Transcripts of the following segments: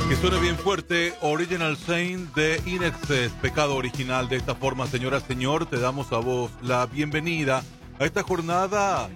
Que suene bien fuerte, Original Sin de Inexcess, pecado original. De esta forma, señora, señor, te damos a vos la bienvenida a esta jornada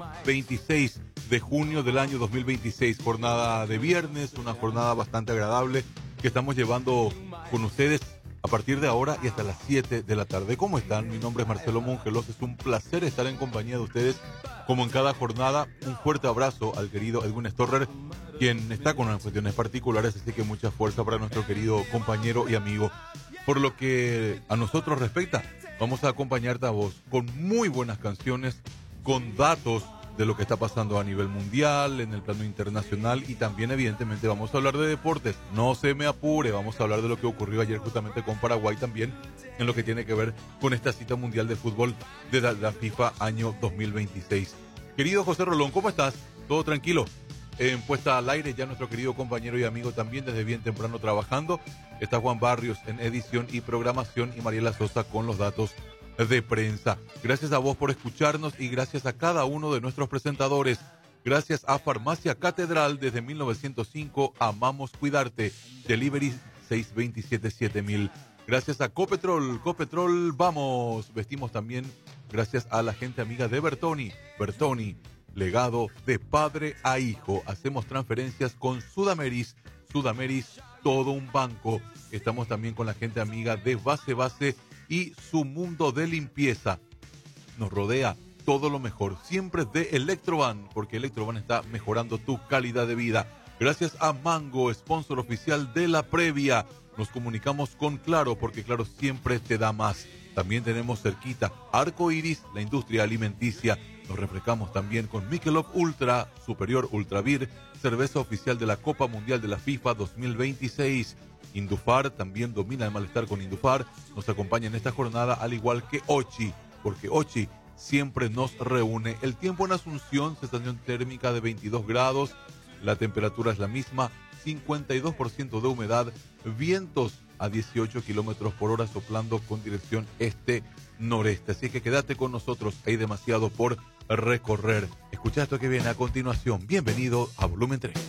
26 de junio del año 2026, jornada de viernes, una jornada bastante agradable que estamos llevando con ustedes a partir de ahora y hasta las 7 de la tarde. ¿Cómo están? Mi nombre es Marcelo Mongelos, es un placer estar en compañía de ustedes como en cada jornada. Un fuerte abrazo al querido Edwin Storrer, quien está con unas cuestiones particulares, así que mucha fuerza para nuestro querido compañero y amigo. Por lo que a nosotros respecta, vamos a acompañarte a vos con muy buenas canciones, con datos de lo que está pasando a nivel mundial, en el plano internacional, y también evidentemente vamos a hablar de deportes. No se me apure, vamos a hablar de lo que ocurrió ayer justamente con Paraguay también, en lo que tiene que ver con esta cita mundial de fútbol de la FIFA año 2026. Querido José Rolón, ¿cómo estás? ¿Todo tranquilo? En puesta al aire ya nuestro querido compañero y amigo también desde bien temprano trabajando. Está Juan Barrios en edición y programación y Mariela Sosa con los datos de prensa. Gracias a vos por escucharnos y gracias a cada uno de nuestros presentadores. Gracias a Farmacia Catedral desde 1905. Amamos cuidarte. Delivery 627-7000. Gracias a Copetrol. Copetrol, vamos. Vestimos también gracias a la gente amiga de Bertoni. Bertoni, legado de padre a hijo. Hacemos transferencias con Sudameris. Sudameris, todo un banco. Estamos también con la gente amiga de Base y su mundo de limpieza. Nos rodea todo lo mejor, siempre de Electroban, porque Electroban está mejorando tu calidad de vida. Gracias a Mango, sponsor oficial de la previa. Nos comunicamos con Claro, porque Claro siempre te da más. También tenemos cerquita Arco Iris, la industria alimenticia. Nos refrescamos también con Michelob Ultra, Superior Ultra Beer, cerveza oficial de la Copa Mundial de la FIFA 2026. Indufar, también domina el malestar con Indufar. Nos acompaña en esta jornada, al igual que Ochi, porque Ochi siempre nos reúne. El tiempo en Asunción, sensación térmica de 22 grados. La temperatura es la misma, 52% de humedad, vientos a 18 kilómetros por hora soplando con dirección este-noreste. Así que quédate con nosotros, hay demasiado por recorrer. Escucha esto que viene a continuación. Bienvenido a Volumen 3.